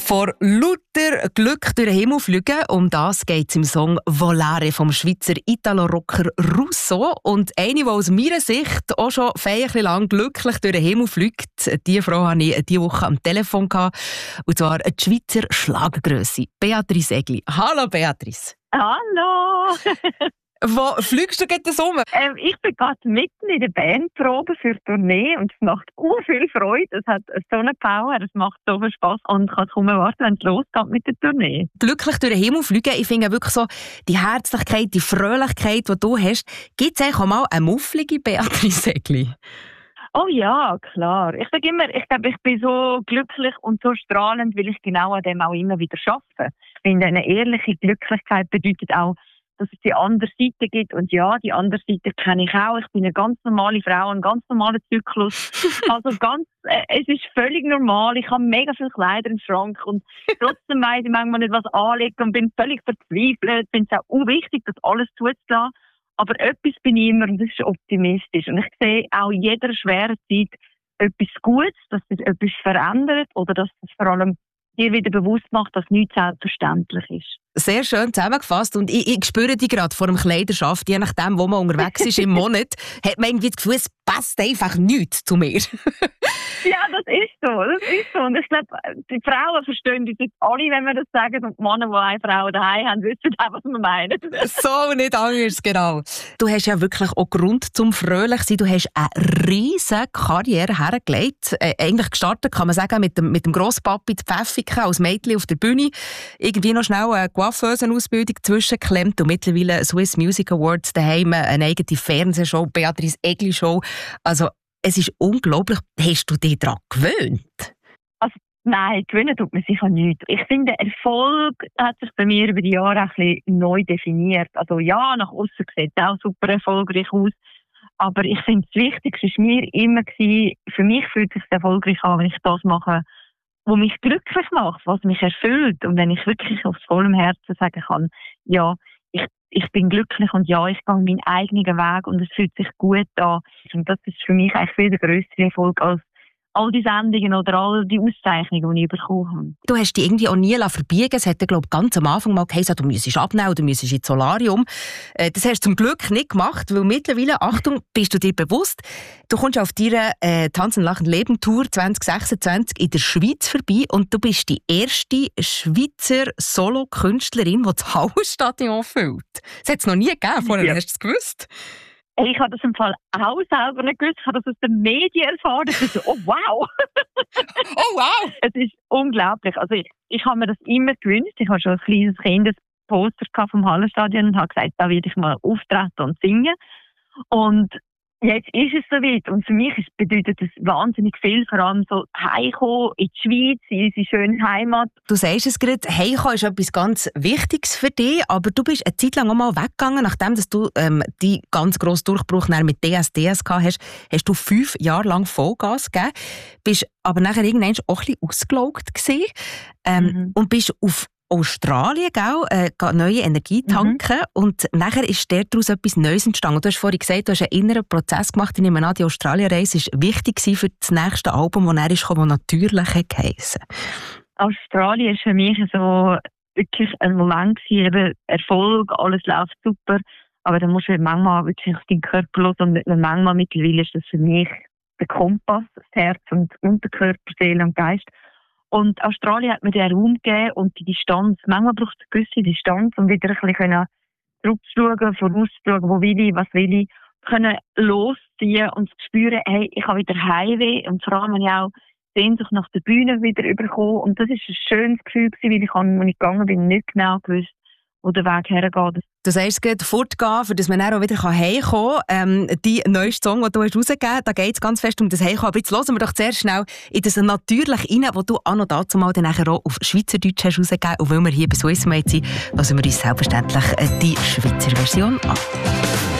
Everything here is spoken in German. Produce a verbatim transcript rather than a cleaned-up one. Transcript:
Vor lauter Glück durch den Himmel fliegen, um das geht es im Song «Volare» vom Schweizer Italo-Rocker Russo. Und eine, die aus meiner Sicht auch schon feierlich lang glücklich durch den Himmel fliegt, die Frau hatte ich diese Woche am Telefon. Und zwar die Schweizer Schlagergrösse, Beatrice Egli. Hallo Beatrice. Hallo! Wo fliegst du gerade um? Ähm, ich bin gerade mitten in der Bandprobe für die Tournee und es macht so viel Freude. Es hat so eine Power, es macht so viel Spass und ich kann kaum warten, wenn es losgeht mit der Tournee. Glücklich durch den Himmel fliegen, ich finde wirklich so die Herzlichkeit, die Fröhlichkeit, die du hast. Gibt es eigentlich auch mal eine mufflige Beatrice Egli? Oh ja, klar. Ich sage immer, ich glaube, ich bin so glücklich und so strahlend, weil ich genau an dem auch immer wieder arbeite. Ich finde, eine ehrliche Glücklichkeit bedeutet auch, dass es die andere Seite gibt. Und ja, die andere Seite kenne ich auch. Ich bin eine ganz normale Frau, ein ganz normaler Zyklus. Also ganz, äh, es ist völlig normal. Ich habe mega viele Kleider im Schrank und trotzdem weiss ich manchmal nicht, was anlegen und bin völlig verzweifelt. Ich finde es auch unwichtig, das alles zuzulassen. Aber etwas bin ich immer und das ist optimistisch. Und ich sehe auch in jeder schweren Zeit etwas Gutes, dass sich etwas verändert oder dass es vor allem dir wieder bewusst macht, dass nichts selbstverständlich ist. Sehr schön zusammengefasst. Und ich, ich spüre dich gerade vor dem Kleiderschaft, je nachdem, wo man unterwegs ist im Monat, hat man irgendwie das Gefühl, es passt einfach nichts zu mir. Ja, das ist so. Das ist so. Und ich glaube, die Frauen verstehen das jetzt alle, wenn wir das sagen. Und die Männer, die eine Frau daheim haben, wissen auch, was wir meinen. So, nicht anders, genau. Du hast ja wirklich auch Grund zum fröhlich sein. Du hast eine riesige Karriere hergelegt. Äh, eigentlich gestartet, kann man sagen, mit dem, mit dem Grosspapi Pfäffiken als Mädchen auf der Bühne. Irgendwie noch schnell eine Coiffeusenausbildung zwischenklemmt und mittlerweile Swiss Music Awards daheim, eine eigene Fernsehshow, Beatrice Egli Show. Also, es ist unglaublich. Hast du dich daran gewöhnt? Also, nein, gewöhnen tut man sicher nicht. Ich finde, Erfolg hat sich bei mir über die Jahre ein bisschen neu definiert. Also ja, nach außen sieht es auch super erfolgreich aus. Aber ich finde, das Wichtigste war mir immer, für mich fühlt es sich erfolgreich an, wenn ich das mache, was mich glücklich macht, was mich erfüllt. Und wenn ich wirklich aus vollem Herzen sagen kann, ja, ich, ich bin glücklich und ja, ich gehe meinen eigenen Weg und es fühlt sich gut an. Und das ist für mich eigentlich viel der grössere Erfolg als all die Sendungen oder all die Auszeichnungen, die ich bekommen habe. Du hast dich irgendwie auch nie verbiegen lassen. Es hat, glaube ich, ganz am Anfang mal geheißen, du müsstest abnehmen, du müsstest ins Solarium. Das hast du zum Glück nicht gemacht, weil mittlerweile, Achtung, bist du dir bewusst, du kommst auf deiner äh, Tanzen, Lachen, Leben Tour zwanzig sechsundzwanzig in der Schweiz vorbei und du bist die erste Schweizer Solo-Künstlerin, die das Hallenstadion füllt. Das hat es noch nie gegeben, vorher ja. Hast du es gewusst? Ich habe das im Fall auch selber nicht gewusst. Ich habe das aus den Medien erfahren. Ich so, oh wow! Oh wow! Es ist unglaublich. Also ich, ich habe mir das immer gewünscht. Ich habe schon ein kleines Kindesposter vom Hallenstadion und habe gesagt, da werde ich mal auftreten und singen. Und jetzt ist es soweit. Und für mich ist, bedeutet das wahnsinnig viel, vor allem so heimkommen in die Schweiz, in unsere schöne Heimat. Du sagst es gerade, heimkommen ist etwas ganz Wichtiges für dich, aber du bist eine Zeit lang auch mal weggegangen, nachdem dass du ähm, die ganz grossen Durchbruch mit D S D S gehabt hast, hast du fünf Jahre lang Vollgas gegeben, bist aber nachher irgendwann auch ein bisschen ausgelaugt gewesen, ähm, mhm. und bist auf Australien, gell, äh, neue Energie tanken, mhm. und nachher ist daraus etwas Neues entstanden. Du hast vorhin gesagt, du hast einen inneren Prozess gemacht. Ich nehme an, die Australien-Reise war wichtig für das nächste Album, das er kam, das «Natürlich» geheissen. Australien war für mich so wirklich ein Moment gewesen, Erfolg, alles läuft super, aber dann musst du manchmal wirklich auf deinen Körper los und manchmal mittlerweile ist das für mich der Kompass, das Herz und Unterkörper, Seele und Geist. Und Australien hat mir den Raum gegeben und die Distanz. Manchmal braucht es eine gewisse Distanz, um wieder ein bisschen zurückzuschauen, vorauszuschauen, wo will ich, was will ich, können losziehen und zu spüren, hey, ich habe wieder Heimweh und vor allem habe ich auch Sehnsucht nach der Bühne wieder bekommen. Und das war ein schönes Gefühl, weil ich, als ich gegangen bin, nicht genau gewusst, wo der Weg hergeht. Du sagst, es geht fortgehen, für dass man dann auch wieder heimkommen kann. Ähm, die neueste Song, die du rausgegeben hast, da geht es ganz fest um das Heimkommen. Aber jetzt hören wir doch zuerst schnell in das «Natürlich» rein, wo du auch noch dazu mal dann nachher auch auf Schweizerdeutsch hast rausgegeben. Und weil wir hier bei Swissmade sind, hören wir uns selbstverständlich die Schweizer Version an.